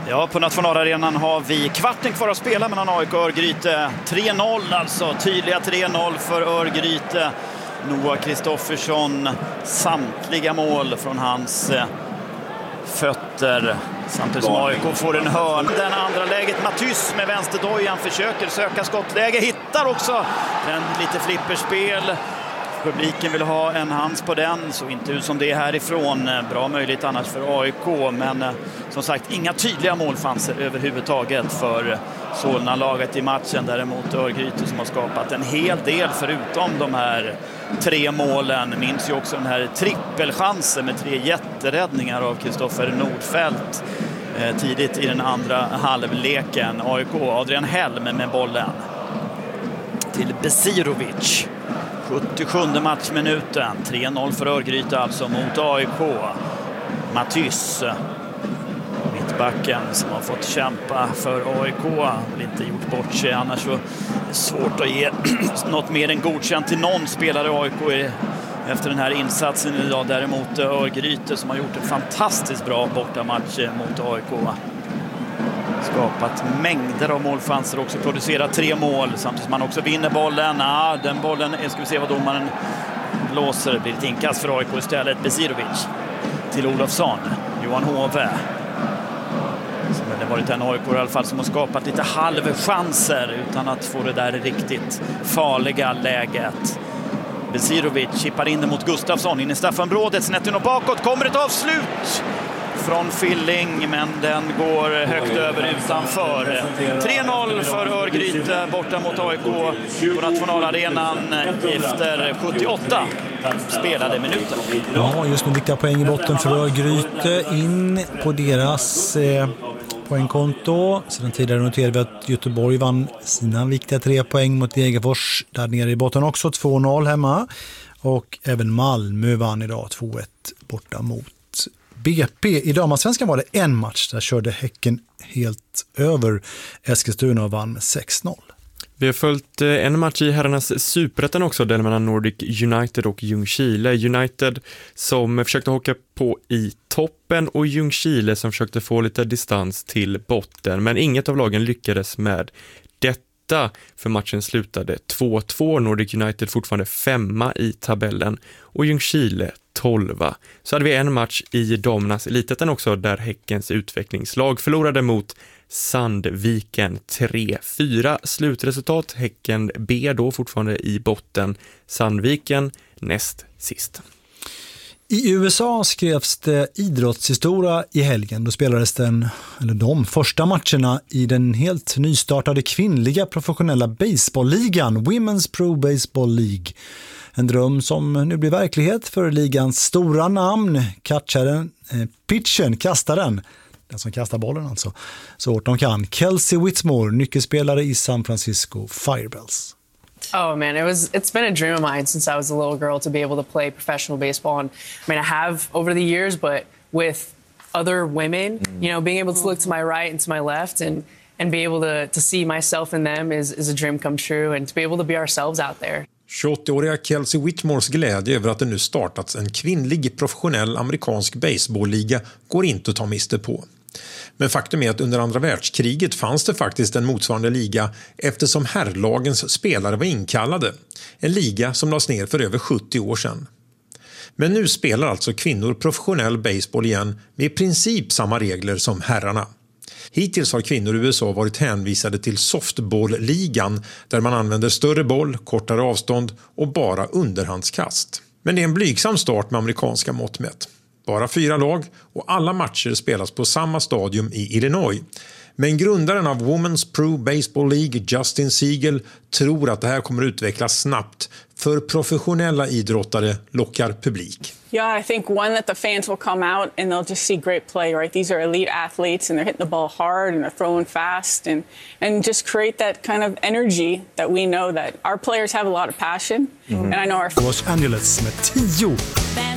Ja, på Nationalarenan har vi kvarten kvar att spela mellan AIK och Örgryte. 3-0 alltså, tydliga 3-0 för Örgryte. Noah Kristoffersson, samtliga mål från hans fötter. Samtidigt som AIK får en hörn. Den andra läget, Matys med vänsterdojan försöker söka skottläge. Hittar också en lite flipperspel. Publiken vill ha en hands på den, så inte ut som det är härifrån. Bra möjligt annars för AIK, men som sagt inga tydliga målchanser överhuvudtaget för Solna-laget i matchen. Däremot Örgryte som har skapat en hel del förutom de här 3 målen. Minns ju också den här trippelchansen med 3 jätteräddningar av Kristoffer Nordfeldt tidigt i den andra halvleken. AIK, Adrian Helm med bollen till Besirovic. 77 matchminuten. 3-0 för Örgryte alltså mot AIK. Matys, mittbacken som har fått kämpa för AIK. Vill inte gjort bort sig, annars så är det svårt att ge något mer än godkänt till någon spelare AIK efter den här insatsen idag. Däremot Örgryte som har gjort en fantastiskt bra bortamatch mot AIK. Skapat mängder av målchanser, också producerat 3 mål samtidigt som man också vinner bollen. Den bollen, ska vi se vad domaren blåser. Det blir ett inkast för AIK istället. Besirovic till Olofsson. Johan Hove. Som det har varit en AIK i alla fall som har skapat lite halvchanser utan att få det där riktigt farliga läget. Besirovic chippar in det mot Gustafsson in i straffområdet. Snett in och bakåt kommer ett avslut från Filling, men den går högt över utanför. 3-0 för Örgryte borta mot AIK på Nationalarenan efter 78 spelade minuter. Ja, just nu viktiga poäng i botten för Örgryte in på deras poängkonto. Sedan tidigare noterade vi att Göteborg vann sina viktiga 3 poäng mot Degerfors där nere i botten också, 2-0 hemma. Och även Malmö vann idag 2-1 borta mot BP. I damallsvenskan var det en match där körde Häcken helt över Eskilstuna och vann med 6-0. Vi har följt en match i herrarnas superettan också, den mellan Nordic United och Ljungskile. United som försökte hocka på i toppen och Ljungskile som försökte få lite distans till botten. Men inget av lagen lyckades med detta, för matchen slutade 2-2. Nordic United fortfarande 5 i tabellen och Ljungskile 12. Så hade vi en match i damernas elitettan också där Häckens utvecklingslag förlorade mot Sandviken 3-4. Slutresultat Häcken B då fortfarande i botten. Sandviken näst sist. I USA skrevs det idrottshistoria i helgen. Då spelades de första matcherna i den helt nystartade kvinnliga professionella baseballligan, Women's Pro Baseball League. En dröm som nu blir verklighet för ligans stora namn, kastaren, den som kastar bollen alltså, så hårt de kan. Kelsey Whitmore, nyckelspelare i San Francisco Firebells. Oh man, it's been a dream of mine since I was a little girl to be able to play professional baseball. And I mean, I have over the years, but with other women, you know, being able to look to my right and to my left and be able to see myself in them is a dream come true, and to be able to be ourselves out there. 28-åriga Kelsey Whitmores glädje över att det nu startats en kvinnlig professionell amerikansk baseballliga går inte att ta miste på. Men faktum är att under andra världskriget fanns det faktiskt en motsvarande liga eftersom herrlagens spelare var inkallade. En liga som lades ner för över 70 år sedan. Men nu spelar alltså kvinnor professionell baseball igen med i princip samma regler som herrarna. Hittills har kvinnor i USA varit hänvisade till softball-ligan där man använder större boll, kortare avstånd och bara underhandskast. Men det är en blygsam start med amerikanska mått mätt. Bara 4 lag och alla matcher spelas på samma stadium i Illinois. Men grundaren av Women's Pro Baseball League, Justin Siegel, tror att det här kommer utvecklas snabbt. För professionella idrottare lockar publik. Yeah, I think one that the fans will come out and they'll just see great play, right? These are elite athletes and they're hitting the ball hard and they're throwing fast and just create that kind of energy that we know that our players have a lot of passion. And I know our Los Angeles med 10